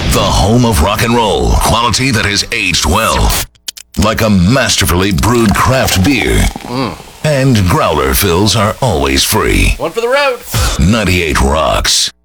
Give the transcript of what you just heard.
The home of rock and roll, quality that has aged well. Like a masterfully brewed craft beer. And growler fills are always free. One for the road. 98 Rocks.